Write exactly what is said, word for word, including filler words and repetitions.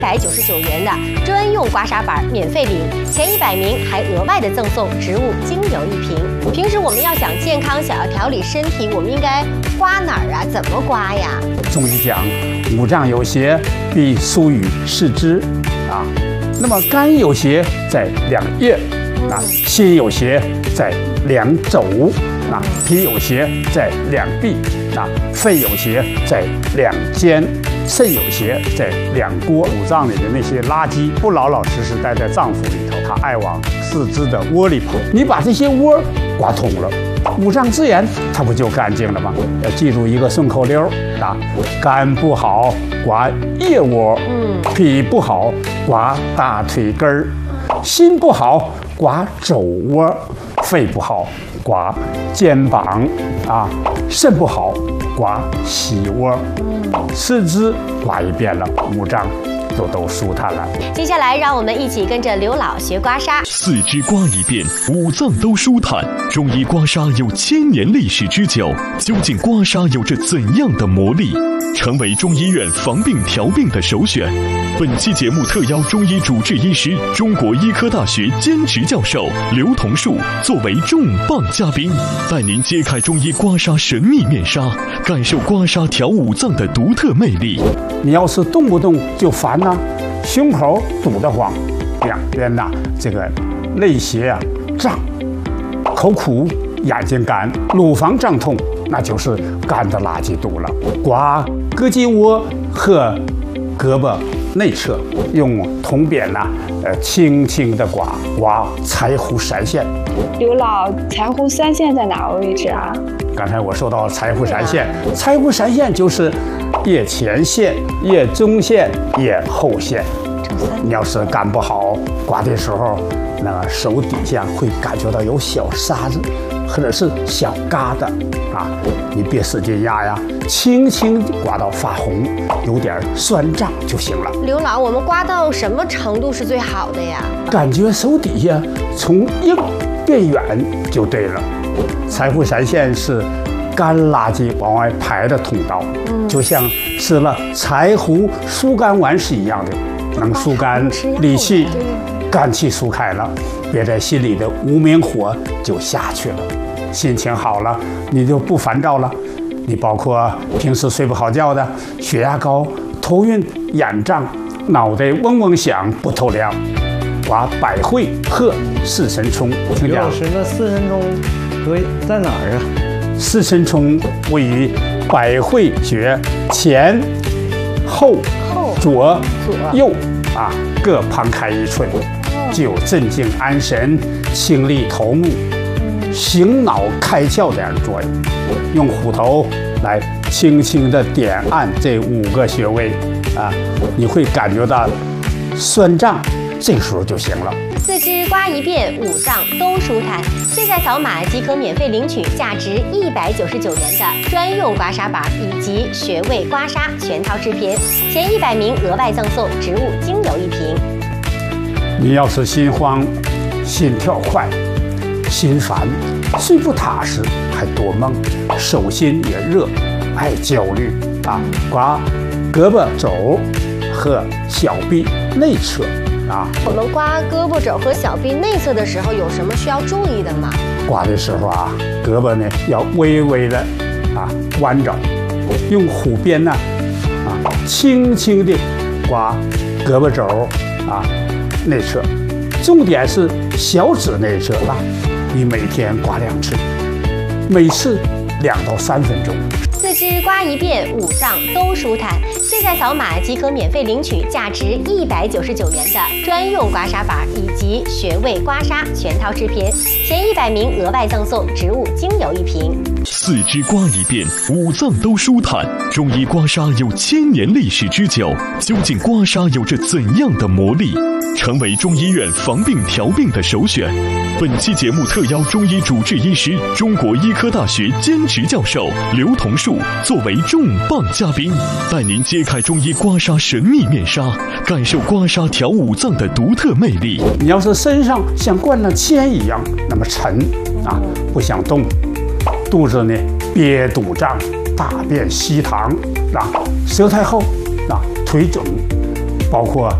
百九十九元的专用刮痧板免费领，前一百名还额外的赠送植物精油一瓶。平时我们要想健康，想要调理身体，我们应该刮哪儿啊？怎么刮呀？ 中医讲，五脏有邪必疏于四肢啊。那么肝有邪在两腋啊，心有邪在两肘啊，脾有邪在两臂啊，肺有邪在两肩。肾有邪在两锅，五脏里的那些垃圾不老老实实待在脏腑里头，它爱往四肢的窝里跑。你把这些窝刮通了，五脏自然它不就干净了吗？要记住一个顺口溜啊：肝不好刮腋窝，嗯，脾不好刮大腿根儿，心不好刮肘窝，肺不好刮肩膀啊，肾不好刮膝窝。四肢刮一遍了，五脏就都舒坦了。 接下来，让我们一起跟着刘老学刮痧。 四肢刮一遍，五脏都舒坦。中医刮痧有千年历史之久，究竟刮痧有着怎样的魔力，成为中医院防病调病的首选？本期节目特邀中医主治医师、中国医科大学兼职教授刘同树作为重磅嘉宾，带您揭开中医刮痧神秘面纱，感受刮痧调五脏的独特魅力。 你要是动不动就烦呐、啊，胸口堵得慌，两边呐、啊、这个肋胁啊胀，口苦，眼睛干，乳房胀痛，那就是肝的垃圾堵了。刮胳肌窝和胳膊内侧，用铜扁呐、啊，呃，轻轻的刮刮柴胡三线。 刘老，柴胡三线在哪个位置啊？ 刚才我说到柴胡三线，柴胡三线就是腋前线、腋中线、腋后线。你要是肝不好，刮的时候，那个手底下会感觉到有小沙子，或者是小疙瘩啊，你别使劲压呀，轻轻刮到发红，有点酸胀就行了。 刘老，我们刮到什么程度是最好的呀？ 感觉手底下从硬变远就对了。柴胡三线是肝垃圾往外排的通道，嗯、就像吃了柴胡疏肝丸是一样的，能疏肝理气，肝气疏开了，憋在心里的无名火就下去了，心情好了，你就不烦躁了。你包括平时睡不好觉的，血压高、头晕、眼胀、脑袋嗡嗡响、不透亮，刮百会和四神聪。 刘老师，那四神聪可以在哪儿啊？ 四神聪位于百会穴前、后、左、右啊，各旁开一寸，具有镇静安神、清利头目、醒脑开窍这样的作用。用虎头来轻轻的点按这五个穴位啊，你会感觉到酸胀，这时候就行了。 四肢刮一遍，五脏都舒坦。现在扫码即可免费领取价值一百九十九元的专用刮痧板以及穴位刮痧全套制品，前一百名额外赠送植物精油一瓶。 你要是心慌、心跳快、心烦、睡不踏实，还多梦，手心也热，爱焦虑啊，刮胳膊肘和小臂内侧。啊， 我们刮胳膊肘和小臂内侧的时候，有什么需要注意的吗？ 刮的时候啊，胳膊呢要微微的啊弯着，用虎鞭呢啊轻轻的刮胳膊肘啊内侧，重点是小指内侧啊，你每天刮两次，每次两到三分钟。 四肢刮一遍，五脏都舒坦。现在扫码即可免费领取价值一百九十九元的专用刮痧板以及穴位刮痧全套制品，前一百名额外赠送植物精油一瓶。 四肢刮一遍，五脏都舒坦。中医刮痧有千年历史之久，究竟刮痧有着怎样的魔力，成为中医院防病调病的首选？本期节目特邀中医主治医师、中国医科大学兼职教授刘同树作为重磅嘉宾，带您揭开中医刮痧神秘面纱，感受刮痧调五脏的独特魅力。 你要是身上像灌了铅一样那么沉啊，不想动，肚子呢憋肚胀，大便稀溏啊，舌苔厚啊，腿肿， 包括